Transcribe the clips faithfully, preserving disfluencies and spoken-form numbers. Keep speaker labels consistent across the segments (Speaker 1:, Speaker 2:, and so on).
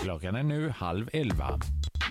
Speaker 1: Klockan är nu halv elva.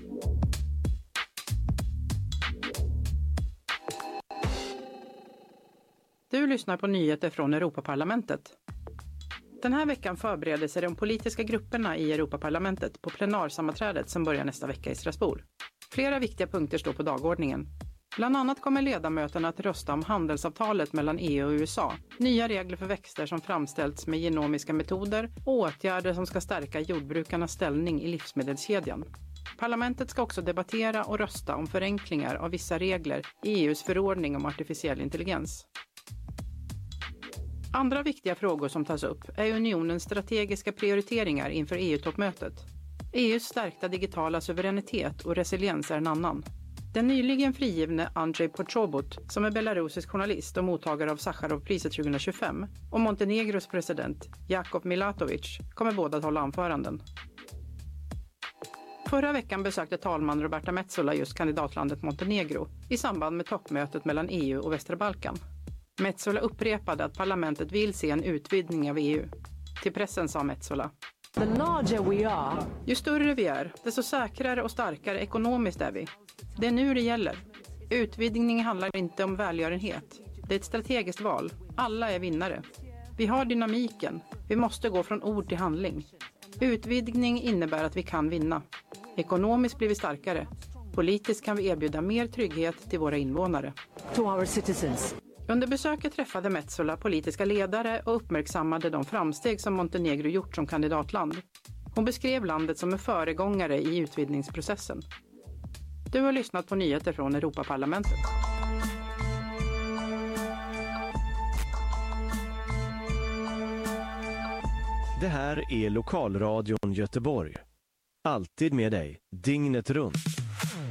Speaker 2: Du lyssnar på nyheter från Europaparlamentet. Den här veckan förbereder sig de politiska grupperna i Europaparlamentet på plenarsammanträdet som börjar nästa vecka i Strasbourg. Flera viktiga punkter står på dagordningen. Bland annat kommer ledamöterna att rösta om handelsavtalet mellan E U och U S A, nya regler för växter som framställts med genomiska metoder och åtgärder som ska stärka jordbrukarnas ställning i livsmedelskedjan. Parlamentet ska också debattera och rösta om förenklingar av vissa regler i E U:s förordning om artificiell intelligens. Andra viktiga frågor som tas upp är unionens strategiska prioriteringar inför E U-toppmötet. E U:s stärkta digitala suveränitet och resiliens är en annan. Den nyligen frigivne Andrej Pochobut, som är belarusisk journalist och mottagare av Sacharovpriset tjugohundratjugofem, och Montenegros president Jakov Milatovic kommer båda att hålla anföranden. Förra veckan besökte talman Roberta Metsola just kandidatlandet Montenegro i samband med toppmötet mellan E U och Västra Balkan. Metsola upprepade att parlamentet vill se en utvidgning av E U. Till pressen sa Metsola:
Speaker 3: The larger we are.
Speaker 2: Ju större vi är, desto säkrare och starkare ekonomiskt är vi. Det är nu det gäller. Utvidgning handlar inte om välgörenhet. Det är ett strategiskt val. Alla är vinnare. Vi har dynamiken. Vi måste gå från ord till handling. Utvidgning innebär att vi kan vinna. Ekonomiskt blir vi starkare. Politiskt kan vi erbjuda mer trygghet till våra invånare.
Speaker 3: To our citizens.
Speaker 2: Under besöket träffade Metsola politiska ledare och uppmärksammade de framsteg som Montenegro gjort som kandidatland. Hon beskrev landet som en föregångare i utvidgningsprocessen. Du har lyssnat på nyheter från Europaparlamentet.
Speaker 4: Det här är Lokalradion Göteborg. Alltid med dig, dygnet runt.